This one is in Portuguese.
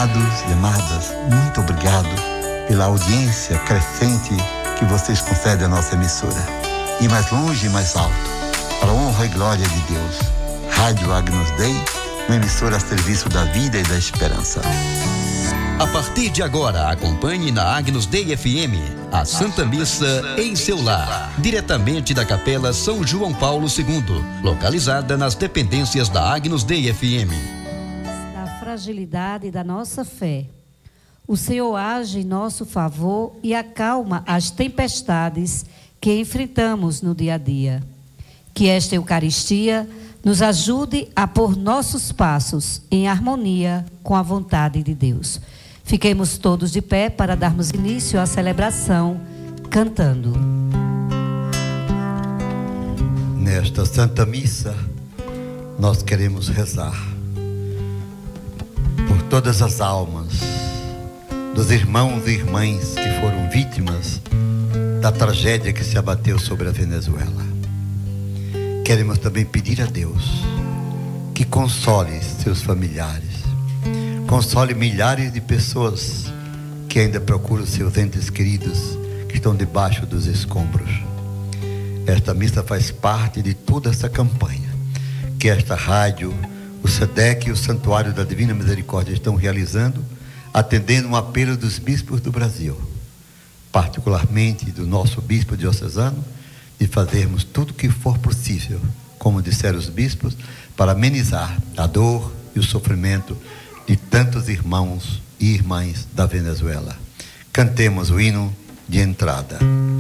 Amados e amadas, muito obrigado pela audiência crescente que vocês concedem à nossa emissora. E mais longe e mais alto, para a honra e glória de Deus. Rádio Agnus Dei, uma emissora a serviço da vida e da esperança. A partir de agora, acompanhe na Agnus Dei FM a Santa Missa em seu lar, diretamente da Capela São João Paulo II, localizada nas dependências da Agnus Dei FM. Da fragilidade da nossa fé, o Senhor age em nosso favor e acalma as tempestades que enfrentamos no dia a dia. Que esta Eucaristia nos ajude a pôr nossos passos em harmonia com a vontade de Deus. Fiquemos todos de pé para darmos início à celebração, cantando. Nesta Santa Missa, nós queremos rezar por todas as almas dos irmãos e irmãs que foram vítimas da tragédia que se abateu sobre a Venezuela. Queremos também pedir a Deus que console seus familiares, console milhares de pessoas que ainda procuram seus entes queridos que estão debaixo dos escombros. Esta missa faz parte de toda essa campanha que esta rádio, o SEDEC e o Santuário da Divina Misericórdia estão realizando, atendendo um apelo dos bispos do Brasil, particularmente do nosso bispo diocesano, de fazermos tudo o que for possível, como disseram os bispos, para amenizar a dor e o sofrimento de tantos irmãos e irmãs da Venezuela. Cantemos o hino de entrada.